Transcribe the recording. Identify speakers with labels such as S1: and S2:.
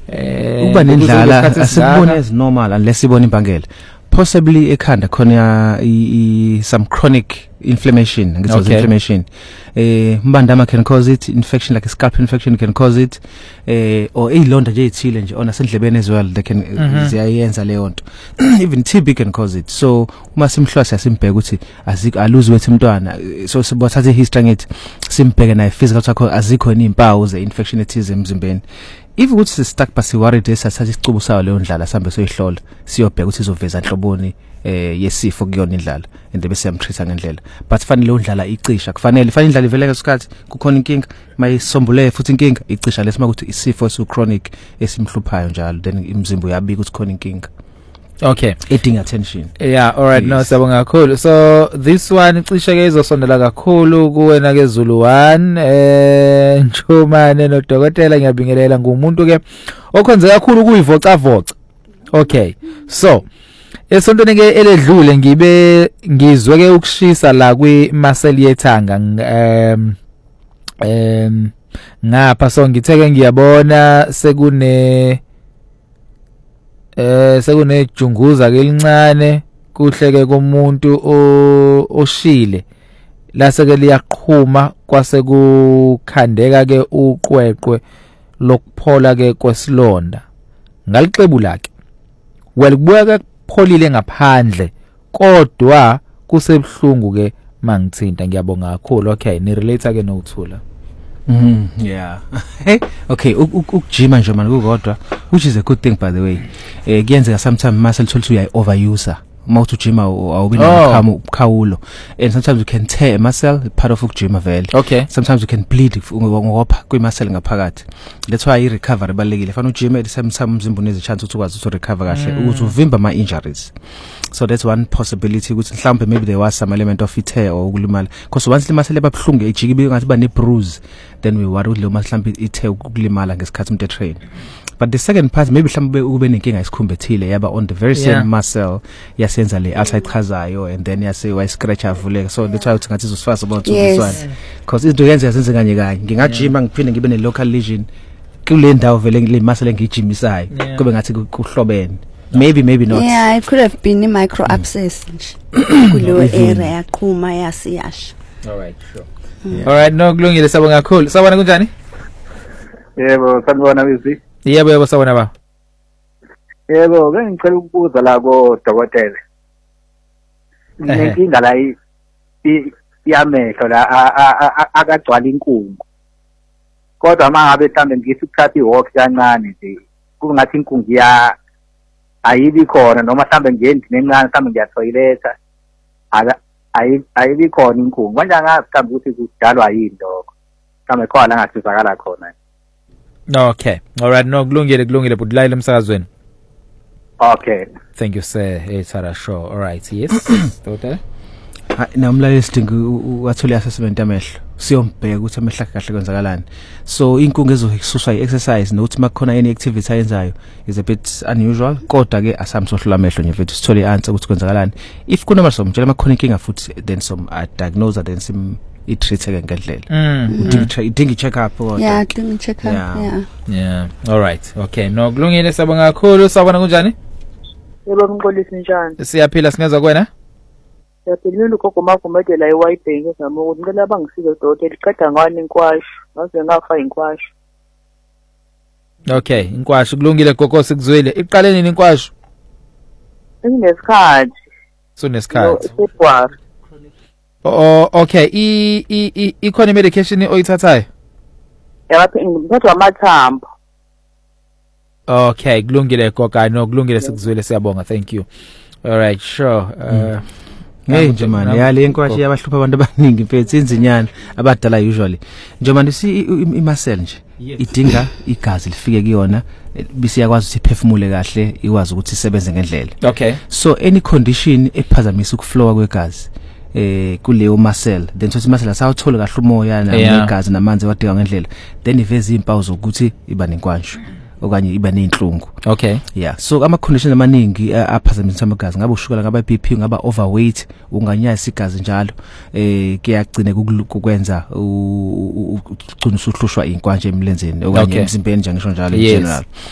S1: Ukuba nendlala asibone as normal unless sibone imbangela. Possibly ekhanda khona some chronic inflammation, ngithi inflammation. Mbandama can cause it, infection like a scalp infection can cause it. Or ilonda nje ithile nje ona sendlebeni as well, they can ziyayenza leyo nto. Even TB can cause it. So uma simhlose asimbheke ukuthi aluze wethu umntwana, so sibothathe history ngithi simbheke naye physical sakho azikho izimpawu ze infection ethize emzimbeni. If ukuthi stuck basi worried esathatha isicubu sawo leyo ndlala sambe soyihlola siyobheka ukuthi izoveza inhloboni yesifo kuyona indlala and bese yamtreata ngendlela, but fanele leyo ndlala icisha, kufanele indlala iveleke isikhathi kukhona inkinga mayisombuleke futhi inkinga icisha lesima ukuthi isifo so chronic esimhluphayo njalo then imizimbo yabika ukuthi khona inkinga.
S2: Okay,
S1: eating attention.
S2: Yeah, all right. Yes. No, sabonga kakhulu. So this one cishe ke izosondela kakhulu kuwena ke Zulu 1 Nchumane noDokotela, ngiyabingelela ngumuntu ke okhonze kakhulu kuyivocavoca. Okay, so esontweni ke eledlule ngizwe ke ukushisa la kwi muscle yethanga ngapha, so ngitheke ngiyabona sekunejunguza ke lincane kuhleke komuntu oshile lase ke liyaqhuma kwase kukhandeka ke uqweqwe lokuphola ke kwesilonda ngalixebula ke kubuya ke kupholile ngaphandle kodwa kusebhlungu ke mangithinta. Ngiyabonga kakhulu. Okay, ni relate ke nokuthula.
S1: Yeah. Okay, ukujima nje manje kukodwa, which is a good thing by the way. Kuyenzeka sometimes muscle thola uyayi overuse. Mawuthi ujima awubina khawulo, and sometimes you can tear a muscle, part of ukujima vele.
S2: Okay.
S1: Sometimes you can bleed ngopha kwi-muscle ngaphakathi. That's why i-recovery balekile. Fana ujima at the same time umzimba unezechance ukuthi ukwazi ukuthi recover kahle ukuthi uvimba ama injuries. So that's one possibility ukuthi mhlawumbe maybe there was some element of tear or ukulimala, because once limuscle lebabhlungu ejiki ibe ngathi ba ne bruise, then we worry ukuthi lo mhlawumbe ithe ukulimala ngesikhathi umuntu train. But the second part maybe mhlawumbe ube nenkinga isikhumbe yaba on the very same muscle yasenza le asayichazayo and then yase wa scratch avuleka. So that's why uthi ngathi izosifasa about this one, because izinto yenza yasenze kanye ngingajima ngiphinde ngibe ne local lesion kule ndawo vele le muscle engijimisayo kube ngathi kuhlobene. Maybe not.
S3: Yeah, it could have been a micro abscess kulo area yaqhuma yasiyasha.
S2: All right, sure. All right, no kulungile, sabonga kakhulu. Sabona kunjani?
S4: Yebo, sanibona wizi.
S2: Yebo sabona ba.
S4: Yebo, ngicela ukubuza la koDokotela. Nenkinga la iyamehlo la akagcwala inkungu. Kodwa mangabe mhlambe ngisi ukuthatha iwalk kancane nje kungathi inkungu ayibi khona, noma mhlambe ngendini encane mhlambe ngiyatoileta ayibi khona inkungu. Manje angazikambi ukuthi kudalwa yini lokho, mhlambe khona angasizakala khona.
S2: Okay, all right, no kulungile but layile emsakazweni.
S4: Okay,
S2: thank you sir. Ethara show. All right, yes. Doctor
S1: namlaleli sidinga wathole assessment amehlo, siyombheka ukuthi amehlo akhe kahle kwenzakalani. So inkungu ezokususwa i-exercise nokuthi makukhona any activity ayenzayo is a bit unusual, kodwa ke asamsohlola amehlo nje mfethu sithole i-answer ukuthi kwenzakalani. If kuna manje somtshela makukhona inkinga futhi then diagnose then i-treat ngendlela. Udinga check up or
S3: dinga check up.
S2: Yeah. All right. Okay, no kulungile, sabonga kakhulu. Sabona kunjani?
S5: Yebo Mxolisi njani?
S2: Siyaphila, singeza kuwena?
S5: Siyaphila ugogo makho medela iWhite ngizama ukuthi ngicela bangisize Dokotela, liqeda ngani inkwashu, ngaze ngafa inkwashu.
S2: Okay, inkwashu kulungile gogo, sikuzwile. Iqale nini inkwashu?
S5: Nginesikhathi.
S2: So nesikhathi.
S5: February.
S2: Oh, okay. Ikhona medication oyithathayo?
S5: Yabaphi ngiphathwa amathambo.
S2: Okay, kulungile gogo, no kulungile, sikuzwile, siyabonga, thank you. All right, sure.
S1: Hey nje manje yale inkwashu yabahlupha abantu abaningi mfethu inzinyana abadala usually. Nje manje imuscle nje idinga igazi lifike kuyona bese yakwazi ukuthi iphefumule kahle, ikwazi ukuthi isebenze ngendlela.
S2: Okay.
S1: So any condition ephazamisa ukuflow kwegazi kuleyo muscle, then so muscle asawuthola kahle umoya negazi namanzi wadinga ngendlela, then iveza impawu zokuthi iba nenkwashu okanye iba nezinhlungu.
S2: Okay,
S1: yeah. So ama conditions amaningi aphazamisa amagazi, ngaba ushukela, ngaba BP, ngaba overweight, unganyasa igazi njalo kuyagcina kukwenza ugcina usuhlushwa inkwanje emlenzeni okanye emzimbeni nje ngisho njalo in general.